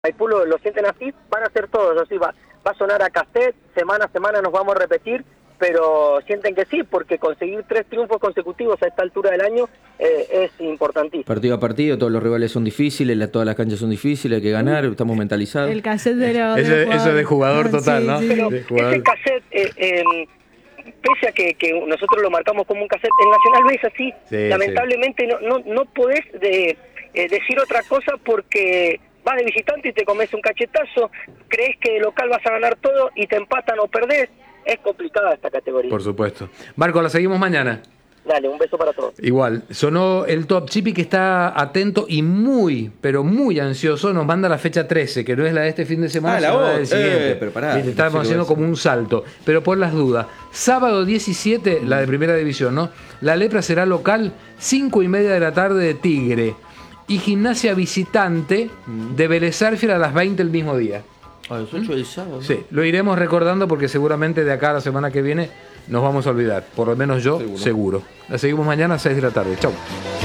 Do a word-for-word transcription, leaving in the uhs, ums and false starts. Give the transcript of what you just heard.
Maipú lo, lo sienten así, van a ser todos así, va, va a sonar a cassette, semana a semana nos vamos a repetir, pero sienten que sí, porque conseguir tres triunfos consecutivos a esta altura del año eh, es importantísimo. Partido a partido, todos los rivales son difíciles, la, todas las canchas son difíciles, hay que ganar, estamos mentalizados. El cassette de los Eso, de eso de jugador total, sí, ¿no? sí. Pero De jugador. ese cassette, eh, eh, pese a que, que nosotros lo marcamos como un cassette, el Nacional B es así, Sí, lamentablemente no, no, no podés de, eh, decir otra cosa porque vas de visitante y te comes un cachetazo, crees que de local vas a ganar todo y te empatan o perdés. Es complicada esta categoría. Por supuesto. Marco, la seguimos mañana. Dale, un beso para todos. Igual, sonó el Top. Chipi, que está atento y muy, pero muy ansioso, nos manda la fecha trece, que no es la de este fin de semana, Ah, la sino la otra. del siguiente. Eh, pero pará, Viste, no estamos sé qué haciendo va a como un salto. Pero por las dudas, sábado diecisiete, la de primera división, ¿no? La Lepra será local, cinco y media de la tarde de Tigre. Y Gimnasia visitante de Vélez Sarsfield a las veinte el mismo día. A las ocho del sábado. Sí, lo iremos recordando porque seguramente de acá a la semana que viene nos vamos a olvidar. Por lo menos yo, seguro. Seguro. La seguimos mañana a seis de la tarde. Chau.